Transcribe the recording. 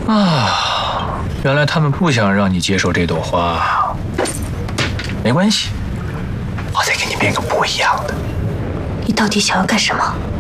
啊，原来他们不想让你接受这朵花。没关系，我再给你变个不一样的。 你到底想要干什么？